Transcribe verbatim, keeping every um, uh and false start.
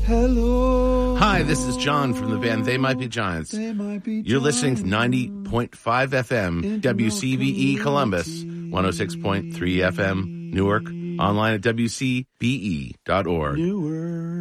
Hello. Hi, this is John from the band They Might Be Giants. They might be You're listening to giants. ninety point five F M, W C B E Columbus, one oh six point three F M Newark, online at W C B E dot org. Newark.